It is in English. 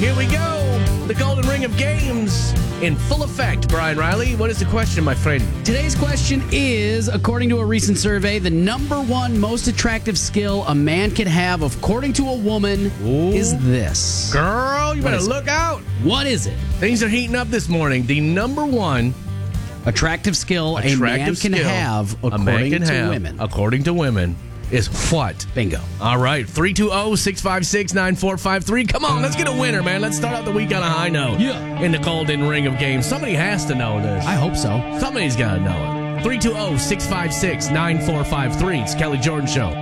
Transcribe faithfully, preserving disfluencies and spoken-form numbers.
Here we go. The golden ring of games in full effect. Brian Riley, what is the question, my friend? Today's question is, according to a recent survey, the number one most attractive skill a man can have, according to a woman, Ooh. is this. Girl, you What better is it? look out. What is it? Things are heating up this morning. The number one Attractive skill a man attractive can skill have, a according man can to have, women. according to women, is what? Bingo. All right, three two zero, six five six, nine four five three. Come on, let's get a winner, man. Let's start out the week on a high note. Yeah. In the golden ring of games. Somebody has to know this. I hope so. Somebody's got to know it. three two zero, six five six, nine four five three. It's Kelly Jordan Show.